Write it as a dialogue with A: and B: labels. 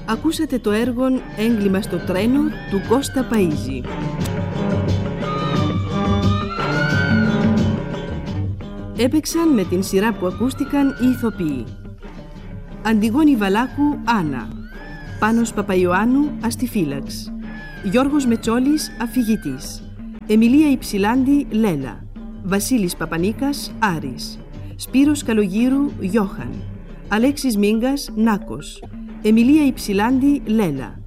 A: Ακούσατε το έργο «Έγκλημα στο τρένο» του Κώστα Παΐζη. Έπαιξαν με την σειρά που ακούστηκαν οι ηθοποιοί: Αντιγόνη Βαλάκου, Άννα; Πάνος Παπαϊωάννου, αστιφύλαξ; Γιώργος Μετσόλης, αφηγητής; Εμιλία Υψηλάντη, Λέλα; Βασίλης Παπανίκας, Άρης; Σπύρος Καλογύρου, Γιώχαν; Αλέξης Μίγκας, Νάκος; Εμιλία Υψηλάντη, Λέλα;